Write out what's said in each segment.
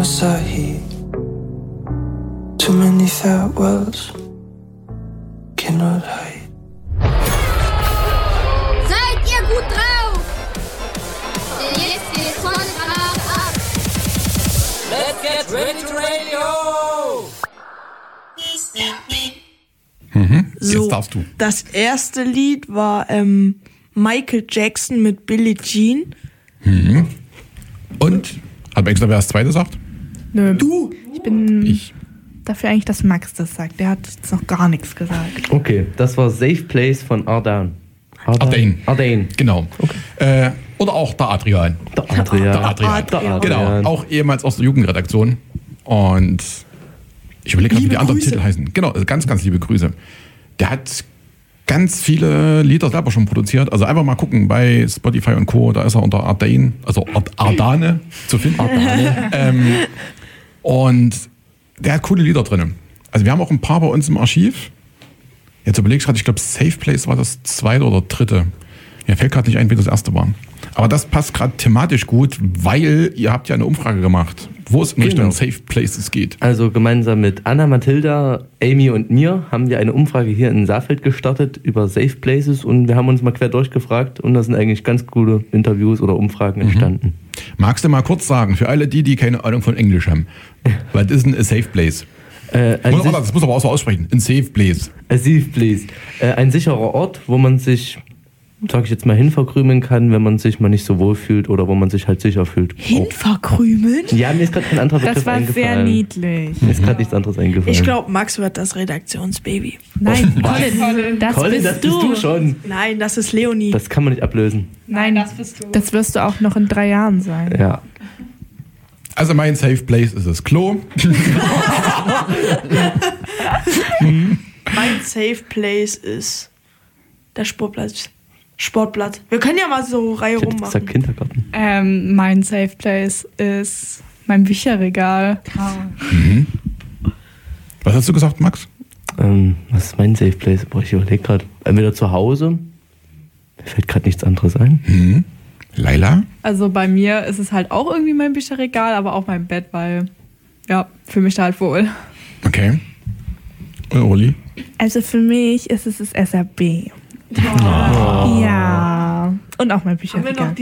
Asahi. Too many fat wells cannot hide. Seid ihr gut drauf? Denn jetzt geht's von ab. Let's get ready to radio! So, jetzt darfst du. das erste Lied war Michael Jackson mit Billie Jean. Und? Hat man extra, wer das zweite sagt? Nö. Ich bin Ich. dafür eigentlich, dass Max das sagt. Der hat jetzt noch gar nichts gesagt. Okay, das war Safe Place von Ardain. Ardain. Genau. Oder auch der Adrian. Der Adrian. Der Adrian. Genau, auch ehemals aus der Jugendredaktion. Und ich überlege gerade, wie die anderen Grüße. Titel heißen. Genau, also ganz, ganz liebe Grüße. Der hat ganz viele Lieder selber schon produziert. Also einfach mal gucken bei Spotify und Co. Da ist er unter Ardain, also Ardane zu finden. Und der hat coole Lieder drin. Also wir haben auch ein paar bei uns im Archiv. Jetzt überlege ich gerade, ich glaube Safe Place war das zweite oder dritte. Mir fällt gerade nicht ein, wie das erste war. Aber das passt gerade thematisch gut, weil ihr habt ja eine Umfrage gemacht, wo es in Richtung Safe Places geht. Also gemeinsam mit Anna, Mathilda, Amy und mir haben wir eine Umfrage hier in Saalfeld gestartet über Safe Places und wir haben uns mal quer durchgefragt und da sind eigentlich ganz coole Interviews oder Umfragen entstanden. Magst du mal kurz sagen, für alle die keine Ahnung von Englisch haben, was ist denn a Safe Place? Das muss aber auch so aussprechen. Ein Safe Place. A Safe Place. Ein sicherer Ort, wo man sich, sag ich jetzt mal, hinverkrümeln kann, wenn man sich mal nicht so wohl fühlt oder wo man sich halt sicher fühlt. Hinverkrümeln? Ja, mir ist gerade kein anderer Begriff Das war eingefallen. sehr niedlich. Mir ist gerade nichts anderes eingefallen. Ich glaube, Max wird das Redaktionsbaby. Nein, Colin, das Colin, bist das bist du schon. Nein, das ist Leonie. Das kann man nicht ablösen. Nein, das bist du. Das wirst du auch noch in 3 Jahren sein. Ja. Also mein Safe Place ist das Klo. Mein Safe Place ist der Sportplatz. Wir können ja mal so Reihe Ich hätte gesagt rummachen. Kindergarten. Mein Safe Place ist mein Bücherregal. Was hast du gesagt, Max? Was ist mein Safe Place? Boah, ich überlege gerade. Entweder zu Hause. Mir fällt gerade nichts anderes ein. Laila? Also bei mir ist es halt auch irgendwie mein Bücherregal, aber auch mein Bett, weil, ja, fühle mich da halt wohl. Okay. Und Uli? Also für mich ist es das SRB. Ja. Und auch mein Bücherregal.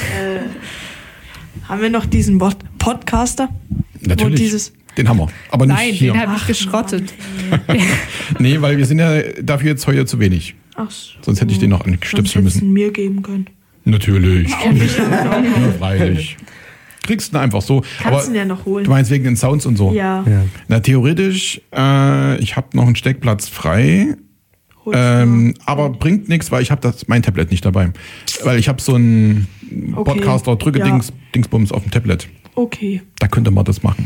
Haben wir noch diesen Podcaster? Natürlich. Wo dieses Den haben wir. Aber nicht Nein, hier. den habe ich geschrottet. Nee, weil wir sind ja dafür jetzt heute zu wenig. Ach so. Sonst hätte ich den noch anstöpseln Sonst hättest du müssen. ihn mir geben können. Natürlich. Ja, freilich. Kriegst du ihn einfach so. Kannst du ihn ja noch holen. Du meinst wegen den Sounds und so? Ja. Na, theoretisch, ich habe noch einen Steckplatz frei. Aber bringt nichts, weil ich habe mein Tablet nicht dabei. Weil ich habe so einen Okay. Podcaster Dingsbums auf dem Tablet. Okay. Da könnte man das machen.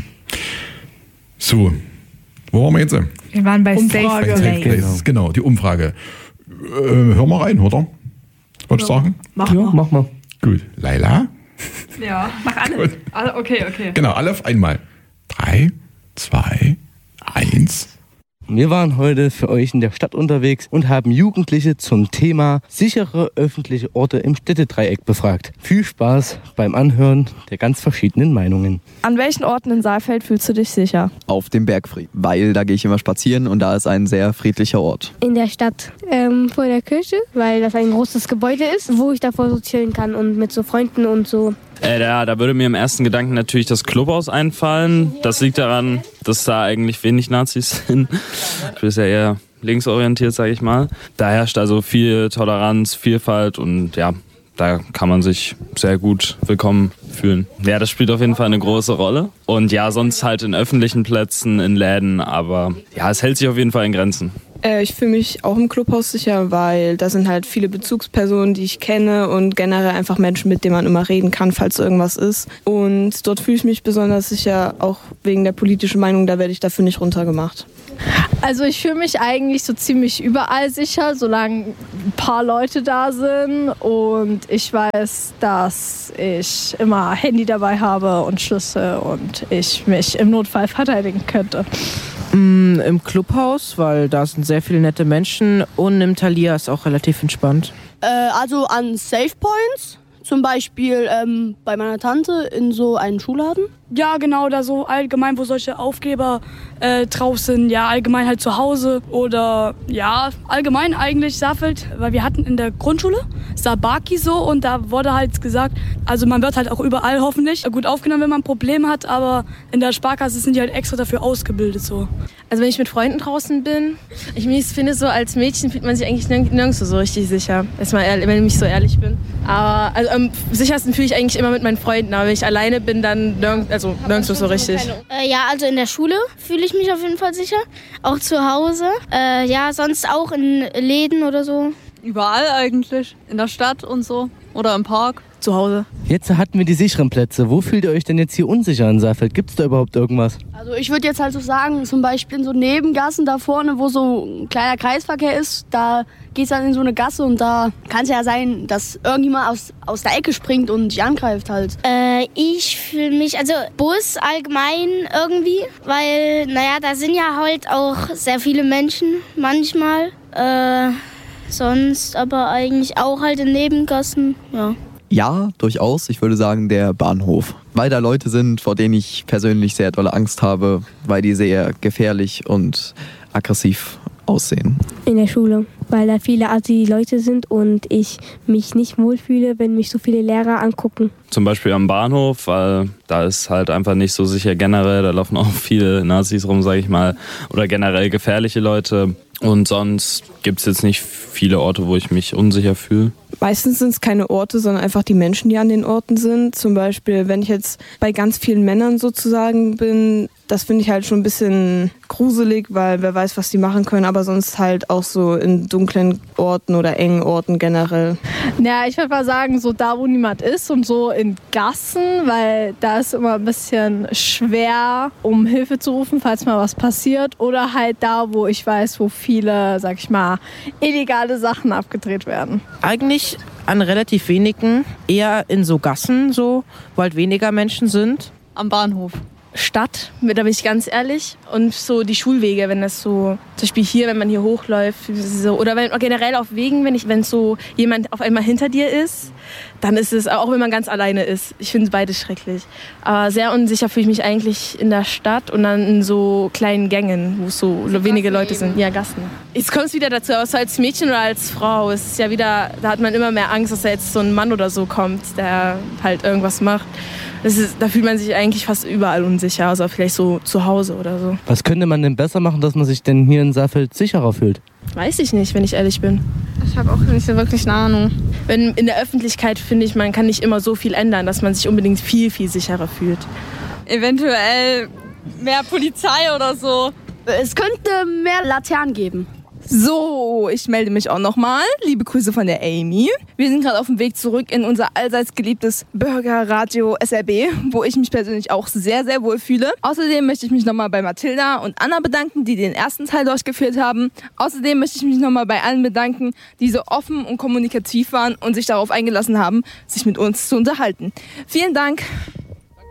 So, wo waren wir jetzt? Wir waren bei Umfrage. Safe Safe Place. Places, genau, die Umfrage. Hör mal rein, oder? Wolltest du sagen? Mach mal. Mach mal. Gut. Laila? Ja, mach alle. Okay. Genau, alle auf einmal. 3, 2, 1. Wir waren heute für euch in der Stadt unterwegs und haben Jugendliche zum Thema sichere öffentliche Orte im Städtedreieck befragt. Viel Spaß beim Anhören der ganz verschiedenen Meinungen. An welchen Orten in Saalfeld fühlst du dich sicher? Auf dem Bergfried, weil da gehe ich immer spazieren und da ist ein sehr friedlicher Ort. In der Stadt. Vor der Kirche, weil das ein großes Gebäude ist, wo ich davor so chillen kann und mit so Freunden und so. Da würde mir im ersten Gedanken natürlich das Clubhaus einfallen. Das liegt daran, dass da eigentlich wenig Nazis sind. Ich bin ja eher linksorientiert, sage ich mal. Da herrscht also viel Toleranz, Vielfalt und ja, da kann man sich sehr gut willkommen fühlen. Ja, das spielt auf jeden Fall eine große Rolle. Und ja, sonst halt in öffentlichen Plätzen, in Läden, aber ja, es hält sich auf jeden Fall in Grenzen. Ich fühle mich auch im Clubhaus sicher, weil da sind halt viele Bezugspersonen, die ich kenne und generell einfach Menschen, mit denen man immer reden kann, falls irgendwas ist. Und dort fühle ich mich besonders sicher, auch wegen der politischen Meinung, da werde ich dafür nicht runtergemacht. Also ich fühle mich eigentlich so ziemlich überall sicher, solange ein paar Leute da sind und ich weiß, dass ich immer Handy dabei habe und Schlüssel und ich mich im Notfall verteidigen könnte. Im Clubhaus, weil da sind sehr viele nette Menschen und im Thalia ist auch relativ entspannt. Also an Safe Points, Zum Beispiel bei meiner Tante in so einem Schuhladen. Ja, genau, da so allgemein, wo solche Aufkleber drauf sind. Ja, allgemein halt zu Hause oder ja, allgemein eigentlich Saalfeld, weil wir hatten in der Grundschule Sabaki so und da wurde halt gesagt, also man wird halt auch überall hoffentlich gut aufgenommen, wenn man Probleme hat, aber in der Sparkasse sind die halt extra dafür ausgebildet so. Also wenn ich mit Freunden draußen bin, ich finde so als Mädchen fühlt man sich eigentlich nirgendwo so richtig sicher, wenn ich so ehrlich bin. Aber also, am sichersten fühle ich eigentlich immer mit meinen Freunden, aber wenn ich alleine bin, dann nirgendwo so richtig. Ja, also in der Schule fühle ich mich auf jeden Fall sicher, auch zu Hause, ja, sonst auch in Läden oder so. Überall eigentlich, in der Stadt und so oder im Park. Zu Hause. Jetzt hatten wir die sicheren Plätze. Wo fühlt ihr euch denn jetzt hier unsicher in Saalfeld? Gibt es da überhaupt irgendwas? Also ich würde jetzt halt so sagen, zum Beispiel in so Nebengassen da vorne, wo so ein kleiner Kreisverkehr ist, da geht's dann in so eine Gasse und da kann es ja sein, dass irgendjemand aus der Ecke springt und dich angreift halt. Ich fühle mich, also Bus allgemein irgendwie, weil, naja, da sind ja halt auch sehr viele Menschen manchmal. Sonst aber eigentlich auch halt in Nebengassen, ja. Ja, durchaus. Ich würde sagen, der Bahnhof. Weil da Leute sind, vor denen ich persönlich sehr dolle Angst habe, weil die sehr gefährlich und aggressiv aussehen. In der Schule, weil da viele Assi-Leute sind und ich mich nicht wohlfühle, wenn mich so viele Lehrer angucken. Zum Beispiel am Bahnhof, weil da ist halt einfach nicht so sicher generell, da laufen auch viele Nazis rum, sage ich mal, oder generell gefährliche Leute. Und sonst gibt es jetzt nicht viele Orte, wo ich mich unsicher fühle. Meistens sind es keine Orte, sondern einfach die Menschen, die an den Orten sind. Zum Beispiel, wenn ich jetzt bei ganz vielen Männern sozusagen bin, das finde ich halt schon ein bisschen gruselig, weil wer weiß, was die machen können, aber sonst halt auch so in dunklen Orten oder engen Orten generell. Ja, ich würde mal sagen, so da, wo niemand ist und so in Gassen, weil da ist immer ein bisschen schwer, um Hilfe zu rufen, falls mal was passiert. Oder halt da, wo ich weiß, wo viele, sag ich mal, illegale Sachen abgedreht werden. Eigentlich an relativ wenigen, eher in so Gassen, so, wo halt weniger Menschen sind. Am Bahnhof. Stadt, da bin ich ganz ehrlich. Und so die Schulwege, wenn das so, zum Beispiel hier, wenn man hier hochläuft, so, oder generell auf Wegen, wenn so jemand auf einmal hinter dir ist, dann ist es, auch wenn man ganz alleine ist. Ich finde beides schrecklich. Aber sehr unsicher fühle ich mich eigentlich in der Stadt und dann in so kleinen Gängen, wo so wenige Leute sind. Ja, Gassen. Jetzt kommt es wieder dazu, außer als Mädchen oder als Frau. Es ist ja wieder, da hat man immer mehr Angst, dass da jetzt so ein Mann oder so kommt, der halt irgendwas macht. Da fühlt man sich eigentlich fast überall unsicher, also vielleicht so zu Hause oder so. Was könnte man denn besser machen, dass man sich denn hier in Saalfeld sicherer fühlt? Weiß ich nicht, wenn ich ehrlich bin. Ich habe auch nicht so wirklich eine Ahnung. Wenn in der Öffentlichkeit, finde ich, man kann nicht immer so viel ändern, dass man sich unbedingt viel, viel sicherer fühlt. Eventuell mehr Polizei oder so. Es könnte mehr Laternen geben. So, ich melde mich auch nochmal. Liebe Grüße von der Amy. Wir sind gerade auf dem Weg zurück in unser allseits geliebtes Bürgerradio SRB, wo ich mich persönlich auch sehr, sehr wohl fühle. Außerdem möchte ich mich nochmal bei Mathilda und Anna bedanken, die den ersten Teil durchgeführt haben. Außerdem möchte ich mich nochmal bei allen bedanken, die so offen und kommunikativ waren und sich darauf eingelassen haben, sich mit uns zu unterhalten. Vielen Dank.